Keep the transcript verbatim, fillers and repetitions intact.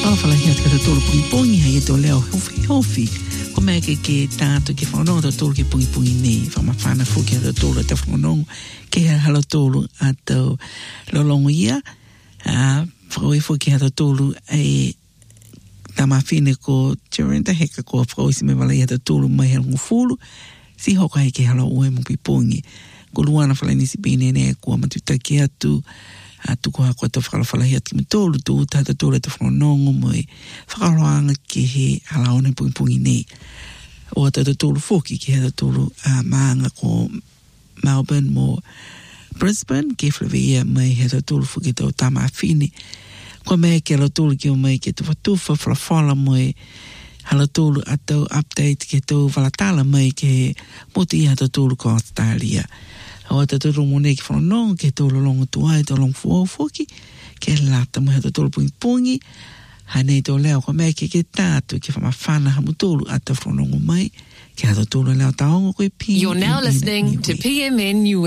Fala hiat ka tolu pungi pungi hai to leo hofi hofi ko me ke ke tato ke fono to tolu ke pungi pungi nei fa ma fana fu ke to tolu te fono ke halo tolu ato lolongia a foi fu ke to tolu e tama fine ko tirenta heka ko foi se me vala ia to tolu mai hel ngufulu si hoka ke halo ue mu pipungi ko luana fala ni si bine ne ko matuta ke atu a tu ko ko to fala fala hiat ki tolu tu ta ta tolu te fonongo mai fala ki he ala one pung pung nei o ta ta tolu foki ki he tolu a manga ko Melbourne mo Brisbane ke flavia mai he ta tolu foki to tama fini ko me ke lo tolu ki mai ke tu tu fa fala fala mai hala tolu ato update ke to fala tala mai ke moti ha ta tolu ko Australia o te toro mone ki whanau nong, ke toro longa tuai, to long fuo foki, ke lata mo he to toro pungi pungi, hanei to leo ko mea ke ke tātu, ke whamawhana hamu tolu ata whanau mai, ke ha to toro leo taongo koe pi. You're now listening to P M N U